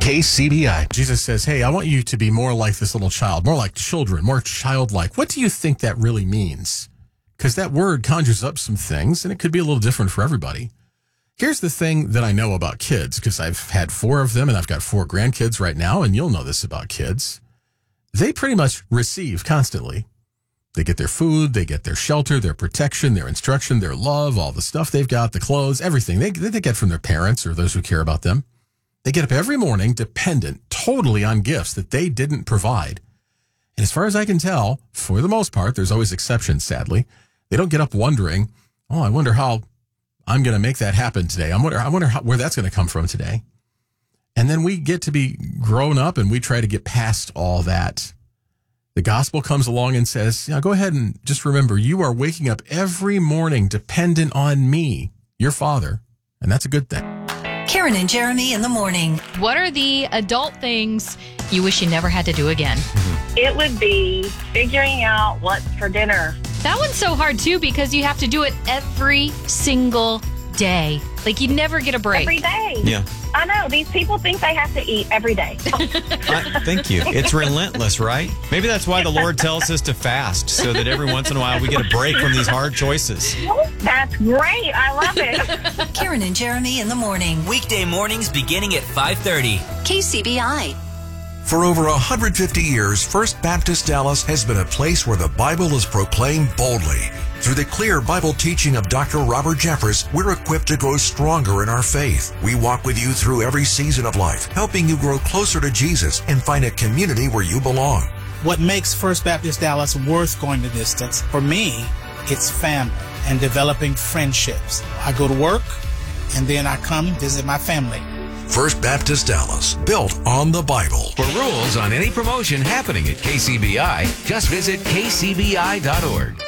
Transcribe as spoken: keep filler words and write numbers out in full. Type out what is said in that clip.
K C B I. Jesus says, hey, I want you to be more like this little child, more like children, more childlike. What do you think that really means? Because that word conjures up some things, and it could be a little different for everybody. Here's the thing that I know about kids, because I've had four of them, and I've got four grandkids right now, and you'll know this about kids. They pretty much receive constantly. They get their food, they get their shelter, their protection, their instruction, their love, all the stuff they've got, the clothes, everything they, they get from their parents or those who care about them. They get up every morning dependent totally on gifts that they didn't provide. And as far as I can tell, for the most part, there's always exceptions, sadly. They don't get up wondering, oh, I wonder how I'm going to make that happen today. I wonder, I wonder how, where that's going to come from today. And then we get to be grown up and we try to get past all that. The gospel comes along and says, yeah, go ahead and just remember, you are waking up every morning dependent on me, your father. And that's a good thing. Karen and Jeremy in the morning. What are the adult things you wish you never had to do again? It would be figuring out what's for dinner. That one's so hard, too, because you have to do it every single day. Like, you never get a break. Every day. Yeah. I know. These people think they have to eat every day. I, thank you. It's relentless, right? Maybe that's why the Lord tells us to fast, so that every once in a while we get a break from these hard choices. That's great. I love it. Karen and Jeremy in the morning. Weekday mornings beginning at five thirty. K C B I. For over one hundred fifty years, First Baptist Dallas has been a place where the Bible is proclaimed boldly. Through the clear Bible teaching of Doctor Robert Jeffress, we're equipped to grow stronger in our faith. We walk with you through every season of life, helping you grow closer to Jesus and find a community where you belong. What makes First Baptist Dallas worth going the distance, for me, it's family and developing friendships. I go to work, and then I come visit my family. First Baptist Dallas, built on the Bible. For rules on any promotion happening at K C B I, just visit K C B I dot org.